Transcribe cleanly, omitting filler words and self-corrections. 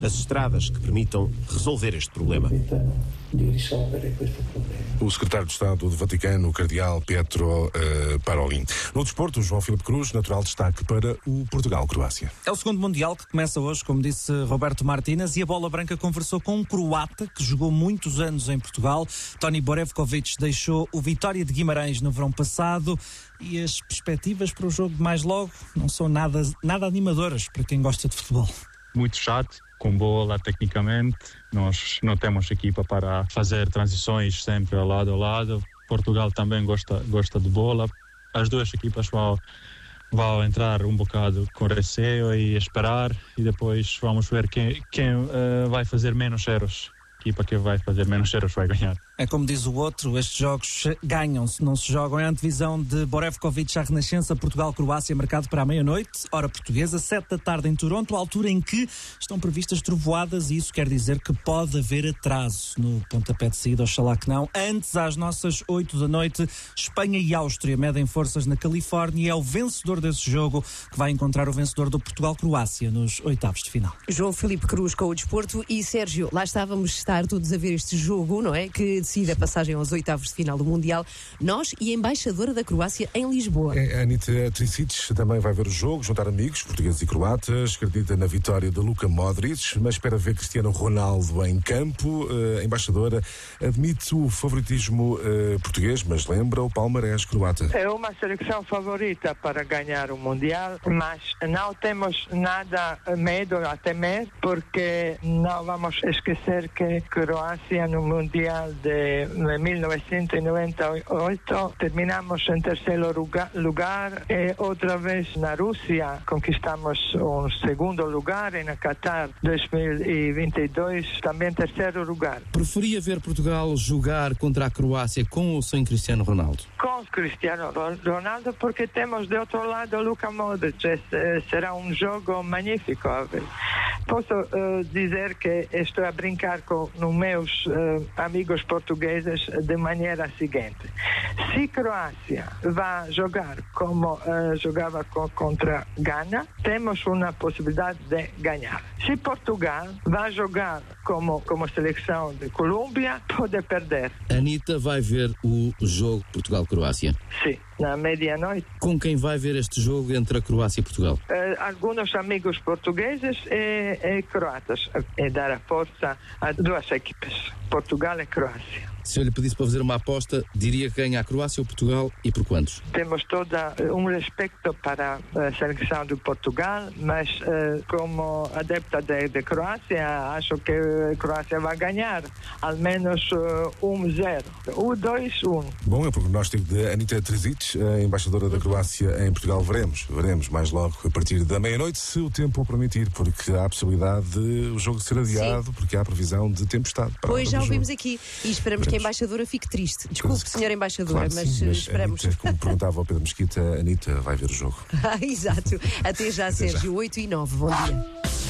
as estradas que permitam resolver este problema. O secretário de Estado do Vaticano, o cardeal Pietro Parolin. No desporto, o João Filipe Cruz, natural destaque para o Portugal-Croácia. É o segundo Mundial que começa hoje, como disse Roberto Martínez, e a Bola Branca conversou com um croata que jogou muitos anos em Portugal. Toni Borevkovic deixou o Vitória de Guimarães no verão passado e as perspectivas para o jogo de mais logo não são nada animadoras para quem gosta de futebol. Muito chato, com bola tecnicamente, nós não temos equipa para fazer transições sempre ao lado. Portugal também gosta de bola. As duas equipas vão entrar um bocado com receio e esperar, e depois vamos ver quem vai fazer menos erros. A equipa que vai fazer menos erros vai ganhar. É como diz o outro, estes jogos ganham-se, não se jogam. É a antevisão de Borevkovic à Renascença, Portugal-Croácia, marcado para a meia-noite, hora portuguesa, 7 da tarde em Toronto, altura em que estão previstas trovoadas, e isso quer dizer que pode haver atraso no pontapé de saída, oxalá que não. Antes, às nossas 8 da noite, Espanha e Áustria medem forças na Califórnia, e é o vencedor desse jogo que vai encontrar o vencedor do Portugal-Croácia nos oitavos de final. João Filipe Cruz com o desporto. E Sérgio, lá estávamos estar todos a ver este jogo, não é? Que decide a passagem aos oitavos de final do Mundial. Nós e a embaixadora da Croácia em Lisboa. A Anita Tricic também vai ver o jogo, juntar amigos portugueses e croatas, acredita na vitória de Luka Modric, mas espera ver Cristiano Ronaldo em campo. A embaixadora admite o favoritismo português, mas lembra o palmarés croata. É uma seleção favorita para ganhar o Mundial, mas não temos nada medo a temer, porque não vamos esquecer que Croácia no Mundial de 1998 terminamos em terceiro lugar, e outra vez na Rússia conquistamos um segundo lugar, e na Qatar 2022 também terceiro lugar. Preferia ver Portugal jogar contra a Croácia com ou sem Cristiano Ronaldo? Com Cristiano Ronaldo, porque temos de outro lado Luka Modric. Será um jogo magnífico. Posso dizer que estou a brincar com os meus amigos portugueses de maneira seguinte: se Croácia vai jogar como jogava contra Gana, temos uma possibilidade de ganhar. Se Portugal vai jogar como seleção de Colômbia, pode perder. Anita vai ver o jogo Portugal-Croácia? Sim, na medianoite. Com quem vai ver este jogo entre a Croácia e Portugal? Alguns amigos portugueses e croatas, e dar a força a duas equipes, Portugal e Croácia. Se eu lhe pedisse para fazer uma aposta, diria que ganha a Croácia ou Portugal, e por quantos? Temos todo um respeito para a seleção de Portugal, mas como adepta de Croácia, acho que a Croácia vai ganhar ao menos 1-0, ou 2-1. Bom, é o prognóstico de Anita Tricic, a embaixadora da Croácia em Portugal. Veremos mais logo a partir da meia-noite, se o tempo o permitir, porque há a possibilidade de o jogo ser adiado. Sim. Porque há a previsão de tempestade. Pois já ouvimos aqui, e esperamos que a embaixadora fique triste. Desculpe, senhora embaixadora, claro, mas sim, esperamos. Anita, como perguntava ao Pedro Mesquita, a Anita vai ver o jogo. Exato. Até já, Sérgio. 8 e 9. Bom dia.